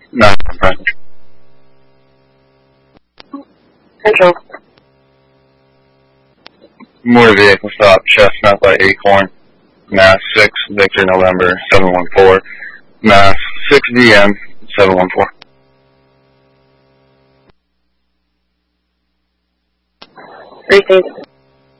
No, right. Control. Motor vehicle stop, Chestnut by Acorn, Mass 6, Victor, November 714, Mass 6 DM 714. Received.